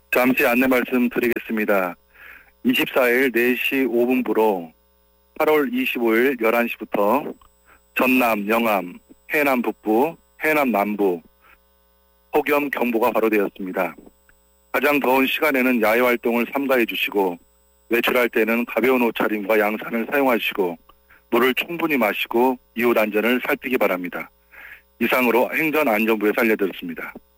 잠시 안내 말씀드리겠습니다. 24일 4시 5분부로 8월 25일 11시부터 전남, 영암, 해남 북부, 해남 남부 폭염 경보가 발효되었습니다. 가장 더운 시간에는 야외 활동을 삼가해 주시고 외출할 때는 가벼운 옷차림과 양산을 사용하시고 물을 충분히 마시고 이웃 안전을 살피기 바랍니다. 이상으로 행전안전부에서 알려드렸습니다.